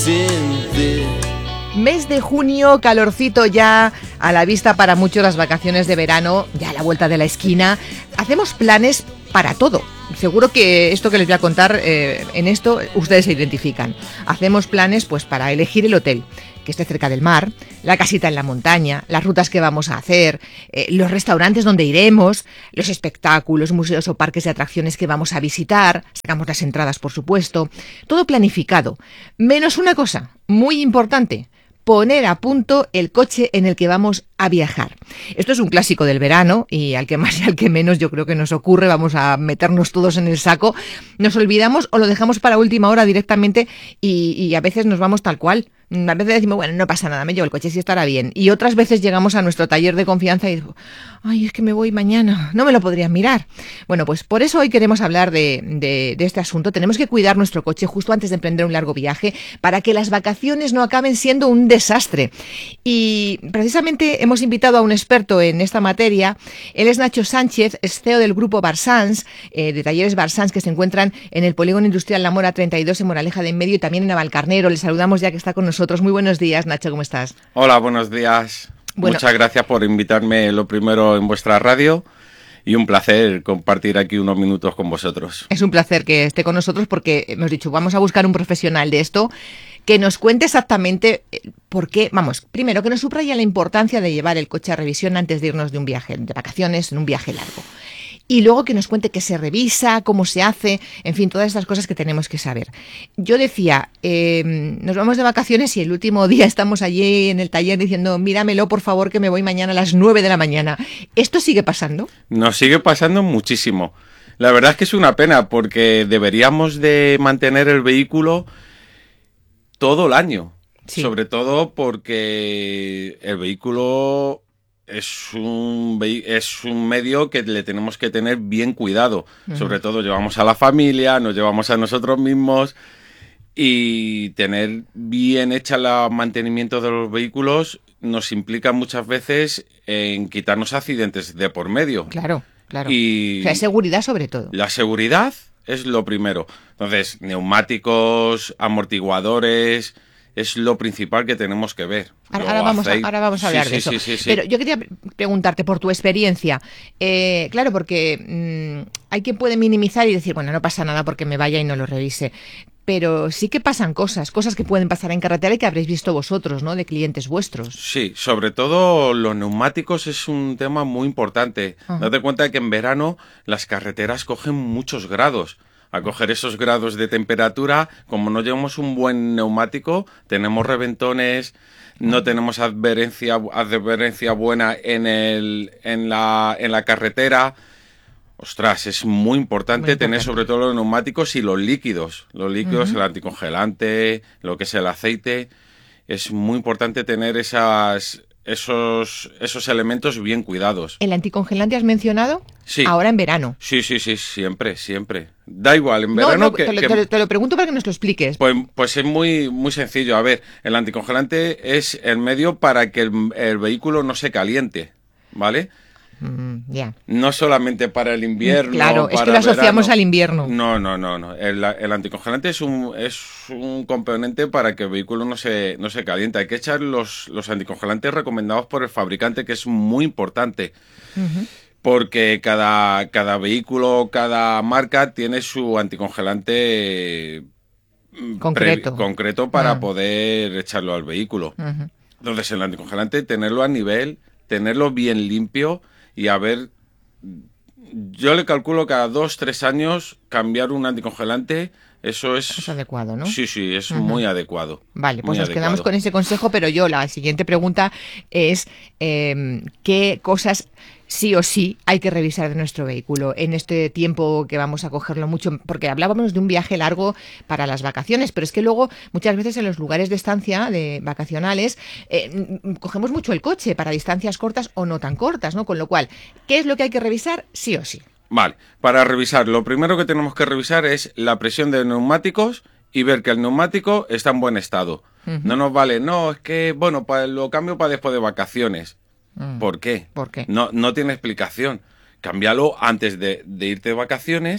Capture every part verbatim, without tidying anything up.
Mes de junio, calorcito ya a la vista para muchos, las vacaciones de verano, ya a la vuelta de la esquina. Hacemos planes para todo. Seguro que esto que les voy a contar, eh, en esto ustedes se identifican. Hacemos planes pues para elegir el hotel que esté cerca del mar, la casita en la montaña, las rutas que vamos a hacer, eh, los restaurantes donde iremos, los espectáculos, museos o parques de atracciones que vamos a visitar, sacamos las entradas, por supuesto, todo planificado. Menos una cosa muy importante: poner a punto el coche en el que vamos a viajar. Esto es un clásico del verano y al que más y al que menos yo creo que nos ocurre. Vamos a meternos todos en el saco, nos olvidamos o lo dejamos para última hora directamente y, y a veces nos vamos tal cual. A veces decimos, bueno, no pasa nada, me llevo el coche, sí estará bien. Y otras veces llegamos a nuestro taller de confianza y digo, ay, es que me voy mañana, no me lo podrían mirar. Bueno, pues por eso hoy queremos hablar de, de, de este asunto. Tenemos que cuidar nuestro coche justo antes de emprender un largo viaje para que las vacaciones no acaben siendo un desastre. Y precisamente hemos invitado a un experto en esta materia. Él es Nacho Sánchez, es C E O del grupo Barsans, eh, de Talleres Barsans, que se encuentran en el Polígono Industrial La Mora treinta y dos en Moraleja de Enmedio y también en Navalcarnero. Le saludamos ya que está con nosotros. Muy buenos días, Nacho, ¿cómo estás? Hola, buenos días. Bueno, muchas gracias por invitarme, lo primero, en vuestra radio, y un placer compartir aquí unos minutos con vosotros. Es un placer que esté con nosotros porque hemos dicho, vamos a buscar un profesional de esto que nos cuente exactamente por qué. Vamos, primero, que nos subraya la importancia de llevar el coche a revisión antes de irnos de un viaje de vacaciones, en un viaje largo. Y luego que nos cuente qué se revisa, cómo se hace, en fin, todas estas cosas que tenemos que saber. Yo decía, eh, nos vamos de vacaciones y el último día estamos allí en el taller diciendo, míramelo por favor que me voy mañana a las nueve de la mañana. ¿Esto sigue pasando? Nos sigue pasando muchísimo. La verdad es que es una pena porque deberíamos de mantener el vehículo todo el año. Sí. Sobre todo porque el vehículo es un, es un medio que le tenemos que tener bien cuidado. Uh-huh. Sobre todo llevamos a la familia, nos llevamos a nosotros mismos, y tener bien hecha el mantenimiento de los vehículos nos implica muchas veces en quitarnos accidentes de por medio. Claro, claro. Y o sea, seguridad sobre todo. La seguridad es lo primero. Entonces, neumáticos, amortiguadores, es lo principal que tenemos que ver. Ahora, ahora, vamos, a, ahora vamos a hablar sí, de sí, eso. Sí, sí, sí. Pero yo quería preguntarte por tu experiencia. Eh, claro, porque mmm, hay quien puede minimizar y decir, bueno, no pasa nada porque me vaya y no lo revise. Pero sí que pasan cosas, cosas que pueden pasar en carretera y que habréis visto vosotros, ¿no? De clientes vuestros. Sí, sobre todo los neumáticos es un tema muy importante. Uh-huh. Date cuenta que en verano las carreteras cogen muchos grados. A coger esos grados de temperatura, como no llevamos un buen neumático, tenemos reventones, no tenemos adherencia, adherencia buena en, el, en, la, en la carretera. Ostras, es muy importante, muy importante tener sobre todo los neumáticos y los líquidos. Los líquidos, uh-huh. El anticongelante, lo que es el aceite. Es muy importante tener esas... Esos, esos elementos bien cuidados. ¿El anticongelante has mencionado? Sí. Ahora en verano. Sí, sí, sí, siempre, siempre. Da igual, en no, verano no, que... Te lo, que... te, lo, te lo pregunto para que nos lo expliques. Pues, pues es muy, muy sencillo. A ver, el anticongelante es el medio para que el, el vehículo no se caliente, ¿vale? Mm, ya. Yeah. No solamente para el invierno. Claro, para es que lo asociamos verano. al invierno. No, no, no, no. El, el anticongelante es un, es un componente para que el vehículo no se, no se caliente. Hay que echar los, los anticongelantes recomendados por el fabricante, que es muy importante. Uh-huh. Porque cada, cada vehículo, cada marca tiene su anticongelante concreto, pre, concreto para uh-huh. poder echarlo al vehículo. Uh-huh. Entonces, el anticongelante, tenerlo a nivel, tenerlo bien limpio. Y a ver, yo le calculo cada dos, tres años cambiar un anticongelante, eso es... Es adecuado, ¿no? Sí, sí, es uh-huh. muy adecuado. Vale, pues muy nos adecuado. Quedamos con ese consejo, pero yo la siguiente pregunta es eh, ¿qué cosas sí o sí hay que revisar de nuestro vehículo en este tiempo que vamos a cogerlo mucho? Porque hablábamos de un viaje largo para las vacaciones, pero es que luego muchas veces en los lugares de estancia de vacacionales eh, cogemos mucho el coche para distancias cortas o no tan cortas, ¿no? Con lo cual, ¿qué es lo que hay que revisar sí o sí? Vale, para revisar, lo primero que tenemos que revisar es la presión de neumáticos y ver que el neumático está en buen estado. Uh-huh. No nos vale, no, es que, bueno, pa, lo cambio para después de vacaciones. Mm. ¿Por qué? ¿Por qué? No, no tiene explicación. Cámbialo antes de, de irte de vacaciones,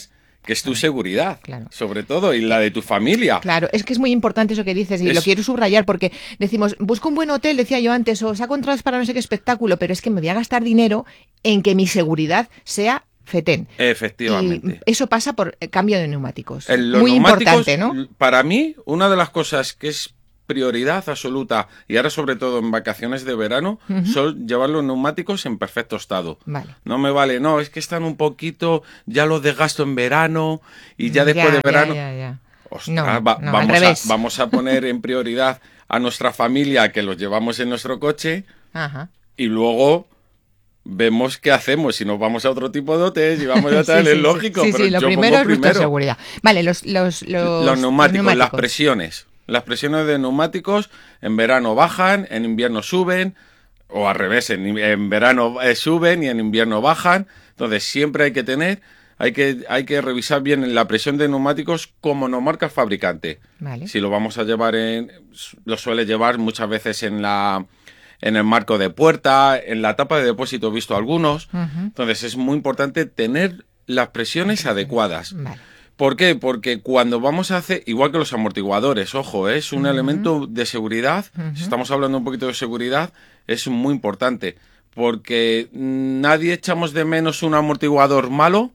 que es tu seguridad, claro. sobre todo, y la de tu familia. Claro, es que es muy importante eso que dices, y es... lo quiero subrayar porque decimos, busco un buen hotel, decía yo antes, o saco entradas para no sé qué espectáculo, pero es que me voy a gastar dinero en que mi seguridad sea fetén. Efectivamente. Y eso pasa por cambio de neumáticos. En los muy neumáticos, importante, ¿no? Para mí, una de las cosas que es prioridad absoluta, y ahora sobre todo en vacaciones de verano, uh-huh. son llevar los neumáticos en perfecto estado. Vale. No me vale, no, es que están un poquito, ya los desgasto en verano y ya después ya, de verano... Ya, ya, ya. Ostras, no, va, no, vamos, al revés. a, vamos a poner en prioridad a nuestra familia, que los llevamos en nuestro coche, Ajá. y luego... vemos qué hacemos, si nos vamos a otro tipo de hotel y vamos a tal, sí, es sí, lógico. Sí, pero sí, lo yo primero es primero. nuestra seguridad. Vale, los, los, los, los, neumáticos, los neumáticos, las presiones. Las presiones de neumáticos en verano bajan, en invierno suben, o al revés, en, en verano eh, suben y en invierno bajan. Entonces siempre hay que tener, hay que, hay que revisar bien la presión de neumáticos como nos marca el fabricante. Vale. Si lo vamos a llevar en, lo suele llevar muchas veces en la... en el marco de puerta, en la tapa de depósito he visto algunos. Uh-huh. Entonces es muy importante tener las presiones uh-huh. adecuadas. Vale. ¿Por qué? Porque cuando vamos a hacer, igual que los amortiguadores, ojo, ¿eh? es un uh-huh. elemento de seguridad, uh-huh. si estamos hablando un poquito de seguridad, es muy importante, porque nadie echamos de menos un amortiguador malo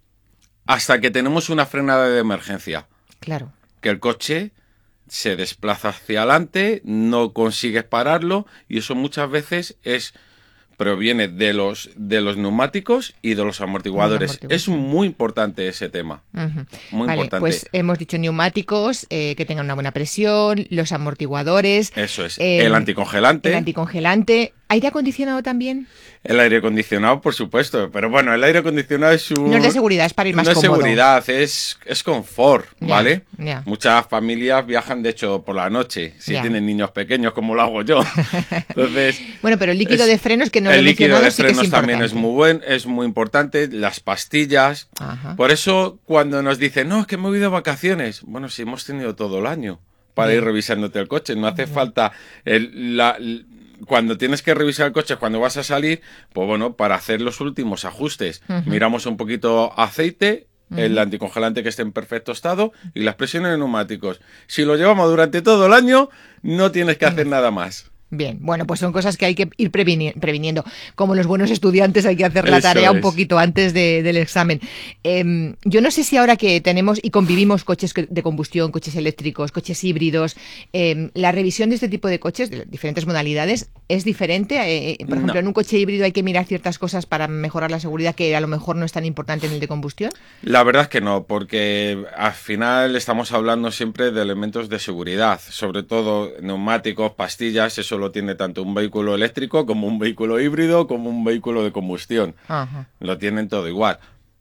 hasta que tenemos una frenada de emergencia. Claro. Que el coche... se desplaza hacia adelante, no consigues pararlo y eso muchas veces es proviene de los de los neumáticos y de los amortiguadores. amortiguadores. Es muy importante ese tema. Uh-huh. Muy vale, importante. Pues hemos dicho neumáticos, eh, que tengan una buena presión, los amortiguadores. Eso es. Eh, el anticongelante. El anticongelante. ¿Aire acondicionado también? El aire acondicionado, por supuesto. Pero bueno, el aire acondicionado es un... No es de seguridad, es para ir más no cómodo. No es seguridad, es, es confort, ¿vale? Yeah, yeah. Muchas familias viajan, de hecho, por la noche, si yeah. tienen niños pequeños, como lo hago yo. Entonces... bueno, pero el líquido es, de frenos, que no el lo he líquido de sí frenos que es también es muy buen, es muy importante. Las pastillas. Ajá. Por eso, cuando nos dicen, no, es que me voy de vacaciones. Bueno, si hemos tenido todo el año para yeah. ir revisándote el coche. No hace yeah. falta... El, la, cuando tienes que revisar el coche, cuando vas a salir, pues bueno, para hacer los últimos ajustes, uh-huh. miramos un poquito aceite, uh-huh. el anticongelante que esté en perfecto estado y las presiones de neumáticos. Si lo llevamos durante todo el año, no tienes que hacer uh-huh. nada más. Bien, bueno, pues son cosas que hay que ir previni- previniendo. Como los buenos estudiantes hay que hacer la Eso tarea es. un poquito antes de, del examen. Eh, yo no sé si ahora que tenemos y convivimos coches de combustión, coches eléctricos, coches híbridos, eh, la revisión de este tipo de coches, de diferentes modalidades, es diferente. Eh, por ejemplo, no. en un coche híbrido hay que mirar ciertas cosas para mejorar la seguridad que a lo mejor no es tan importante en el de combustión. La verdad es que no, porque al final estamos hablando siempre de elementos de seguridad, sobre todo neumáticos, pastillas, eso lo tiene tanto un vehículo eléctrico como un vehículo híbrido como un vehículo de combustión. Ajá. Lo tienen todo igual.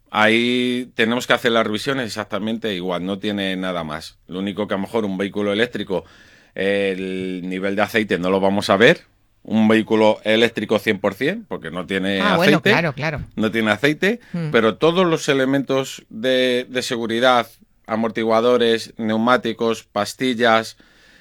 Ahí tenemos que hacer las revisiones exactamente igual, no tiene nada más. Lo único que a lo mejor un vehículo eléctrico, el nivel de aceite no lo vamos a ver. Un vehículo eléctrico cien por ciento, porque no tiene ah, aceite. Bueno, claro, claro. No tiene aceite, mm. pero todos los elementos de, de seguridad, amortiguadores, neumáticos, pastillas...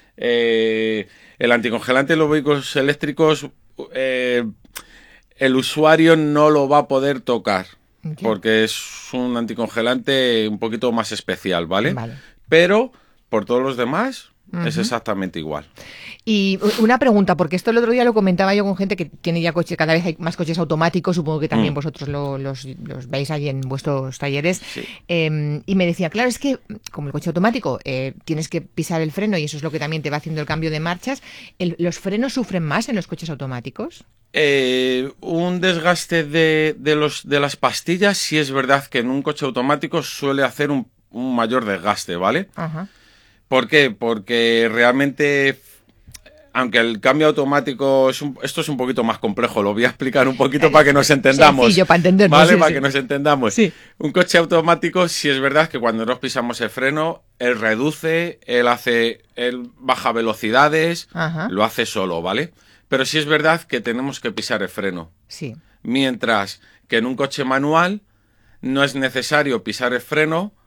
Eh, el anticongelante en los vehículos eléctricos, eh, el usuario no lo va a poder tocar, okay. porque es un anticongelante un poquito más especial, ¿vale? Vale. Pero por todos los demás uh-huh. es exactamente igual. Y una pregunta, porque esto el otro día lo comentaba yo con gente que tiene ya coches, cada vez hay más coches automáticos, supongo que también mm. vosotros lo, los, los veis ahí en vuestros talleres, sí. eh, y me decía, claro, es que como el coche automático eh, tienes que pisar el freno y eso es lo que también te va haciendo el cambio de marchas, el, ¿los frenos sufren más en los coches automáticos? Eh, un desgaste de, de, los, de las pastillas, sí es verdad que en un coche automático suele hacer un, un mayor desgaste, ¿vale? Ajá. ¿Por qué? Porque realmente... Aunque el cambio automático, es un, esto es un poquito más complejo, lo voy a explicar un poquito para que nos entendamos. Sencillo, para entendernos. ¿Vale? Sí, para sí. que nos entendamos. Sí. Un coche automático, sí es verdad que cuando nos pisamos el freno, él reduce, él hace, él baja velocidades, Ajá. lo hace solo, ¿vale? Pero sí es verdad que tenemos que pisar el freno. Sí. Mientras que en un coche manual no es necesario pisar el freno,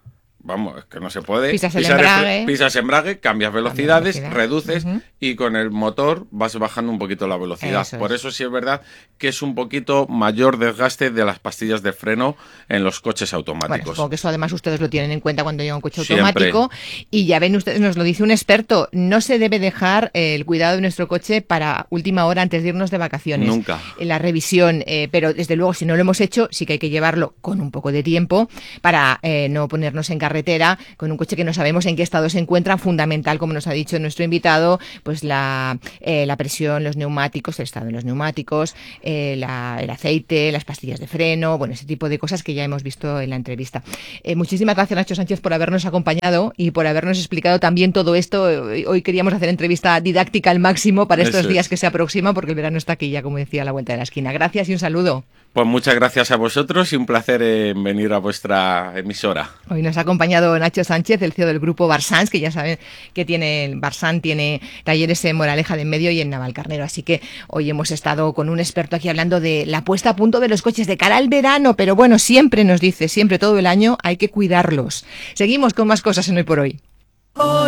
vamos, es que no se puede. Pisas el pisar embrague. El, pisas embrague, cambias velocidades, velocidad. reduces Uh-huh. y con el motor vas bajando un poquito la velocidad. Eso Por es. eso sí es verdad que es un poquito mayor desgaste de las pastillas de freno en los coches automáticos. Bueno, supongo que eso además ustedes lo tienen en cuenta cuando llega un coche Siempre. automático. Y ya ven ustedes, nos lo dice un experto, no se debe dejar eh, el cuidado de nuestro coche para última hora antes de irnos de vacaciones. Nunca. En la revisión, eh, pero desde luego si no lo hemos hecho, sí que hay que llevarlo con un poco de tiempo para eh, no ponernos en carretera con un coche que no sabemos en qué estado se encuentra. Fundamental, como nos ha dicho nuestro invitado, pues la, eh, la presión, los neumáticos, el estado de los neumáticos, eh, la, el aceite, las pastillas de freno, bueno, ese tipo de cosas que ya hemos visto en la entrevista. Eh, muchísimas gracias, Nacho Sánchez, por habernos acompañado y por habernos explicado también todo esto. Hoy queríamos hacer entrevista didáctica al máximo para estos Eso días es. que se aproximan, porque el verano está aquí ya, como decía, a la vuelta de la esquina. Gracias y un saludo. Pues muchas gracias a vosotros y un placer en venir a vuestra emisora. Hoy nos ha acompañado Nacho Sánchez, el C E O del grupo Barsans, que ya saben que tiene Barsan tiene talleres en Moraleja de en Medio y en Navalcarnero. Así que hoy hemos estado con un experto aquí hablando de la puesta a punto de los coches de cara al verano, pero bueno, siempre nos dice, siempre todo el año hay que cuidarlos. Seguimos con más cosas en Hoy por Hoy.